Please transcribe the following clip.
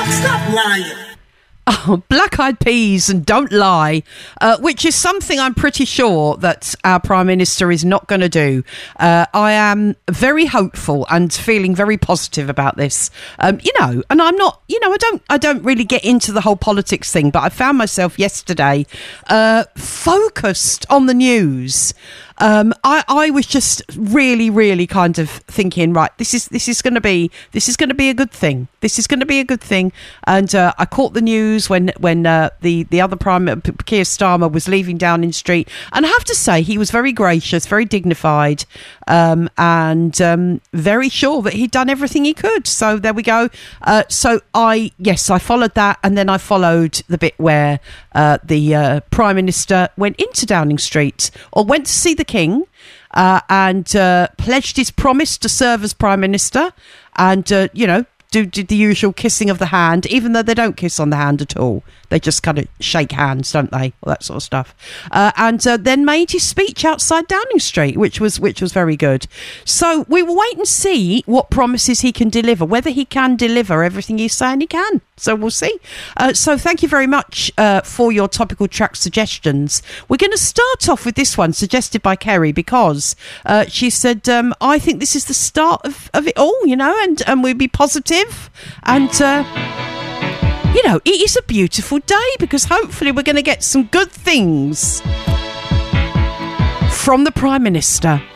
Stop lying. Oh, Black Eyed Peas and Don't Lie, which is something I'm pretty sure that our Prime Minister is not going to do. I am very hopeful and feeling very positive about this. And I'm not, I don't really get into the whole politics thing, but I found myself yesterday focused on the news. I was just really, really kind of thinking, right, this is going to be a good thing. This is going to be a good thing. And I caught the news when the other Keir Starmer was leaving Downing Street, and I have to say he was very gracious, very dignified, and very sure that he'd done everything he could. So there we go. So I followed that, and then I followed the bit where the Prime Minister went into Downing Street, or went to see the King, and pledged his promise to serve as Prime Minister, and do the usual kissing of the hand, even though they don't kiss on the hand at all. They just kind of shake hands, don't they? All that sort of stuff. And then made his speech outside Downing Street, which was very good. So we will wait and see what promises he can deliver, whether he can deliver everything he's saying he can. So we'll see. So thank you very much for your topical track suggestions. We're going to start off with this one suggested by Kerry, because she said, I think this is the start of it all, and we'll be positive. And, it is a beautiful day, because hopefully we're going to get some good things from the Prime Minister.